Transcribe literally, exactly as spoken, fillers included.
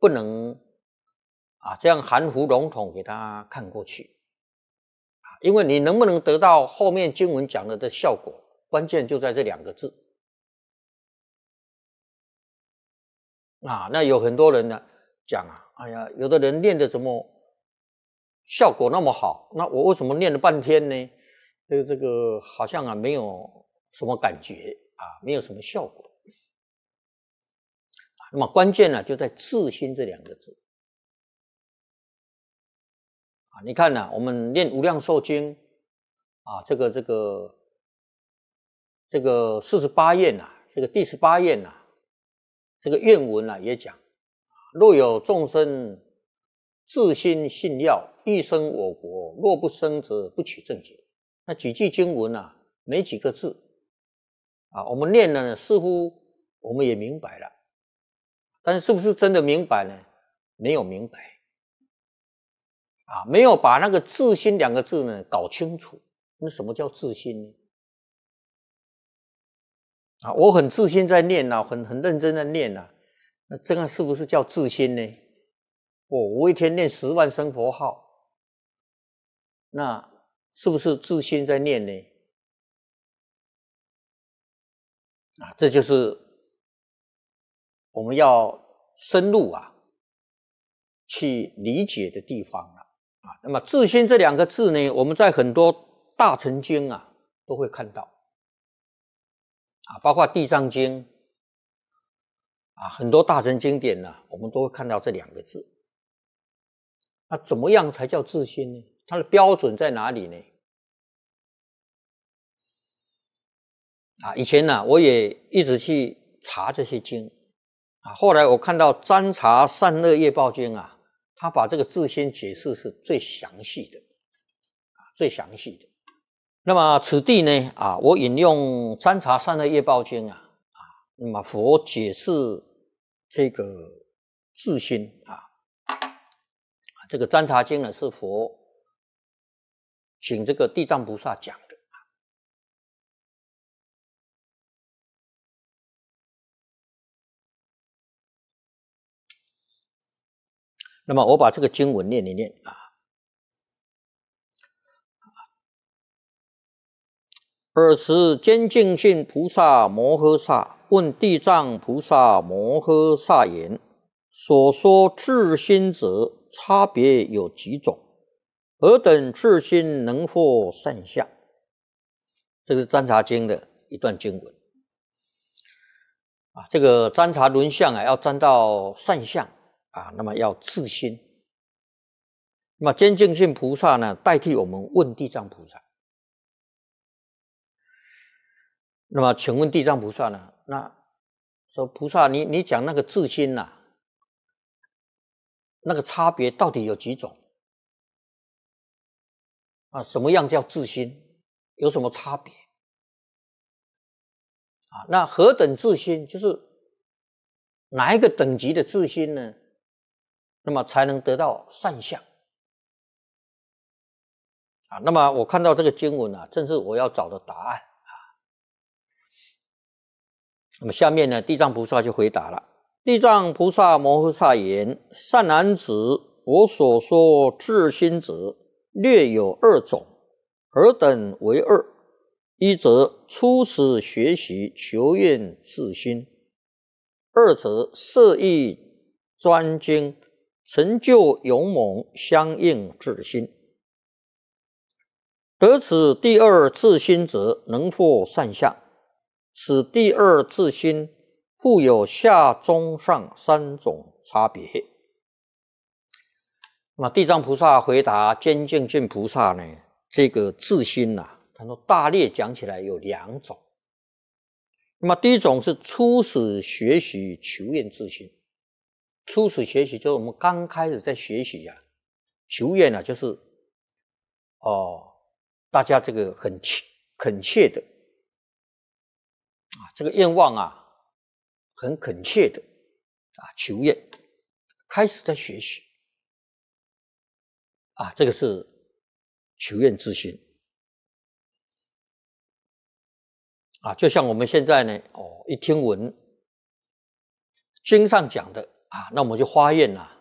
不能啊这样含糊笼统给他看过去啊，因为你能不能得到后面经文讲的的效果，关键就在这两个字啊。那有很多人呢讲啊，哎呀，有的人念的怎么效果那么好，那我为什么念了半天呢？这个这个好像啊没有什么感觉啊，没有什么效果。那么关键呢就在自心这两个字啊。你看呢，我们念无量寿经啊，这个这个这个四十八愿呐，这个第十八愿呐，这个愿文啊也讲，若有众生自心信要，欲生我国，若不生则不取正觉。那几句经文啊，没几个字啊，我们念了呢，似乎我们也明白了，但是是不是真的明白呢？没有明白啊，没有把那个自心两个字呢搞清楚。那什么叫自心呢？啊，我很自心在念啊，很很认真在念啊，那这样是不是叫自心呢？哦，我一天念十万声佛号，那是不是自心在念呢？啊，这就是我们要深入啊去理解的地方了啊。那么自心这两个字呢，我们在很多大乘经啊都会看到啊，包括地藏经啊，很多大乘经典呢、啊，我们都会看到这两个字。那怎么样才叫自心呢？它的标准在哪里呢？啊，以前呢、啊，我也一直去查这些经啊，后来我看到《占察善恶业报经》啊，他把这个自心解释是最详细的啊，最详细的。那么此地呢啊，我引用《占察善恶业报经》啊啊，那么佛解释这个自心啊，这个《占察经》呢是佛请这个地藏菩萨讲的。那么我把这个经文念一念啊。尔时坚净信菩萨摩诃萨问地藏菩萨摩诃萨言：所说自心者，差别有几种？何等自心能获善相？这是《占察经》的一段经文啊。这个占察轮相啊，要占到善相啊，那么要自心。那么坚净信菩萨呢，代替我们问地藏菩萨。那么请问地藏菩萨呢？那说菩萨，你你讲那个自心呐、啊，那个差别到底有几种？啊，什么样叫自心？有什么差别？啊，那何等自心？就是哪一个等级的自心呢？那么才能得到善相？啊，那么我看到这个经文啊，正是我要找的答案啊。那么下面呢，地藏菩萨就回答了。地藏菩萨摩诃萨言：善男子，我所说自心者，略有二种。何等为二？一则初始学习求愿自心，二则摄意专精，成就勇猛相应自心。得此第二自心者，能获善相。此第二自心复有下中上三种差别。那么地藏菩萨回答坚净信菩萨呢，这个自心啊，他说大略讲起来有两种。那么第一种是初始学习求愿自心。初始学习就是我们刚开始在学习啊，求愿啊，就是哦，大家这个很恳切的啊，这个愿望啊，很恳切的啊，求愿，开始在学习啊，这个是求愿自心啊。就像我们现在呢，哦，一听闻经上讲的啊，那我们就发愿呐，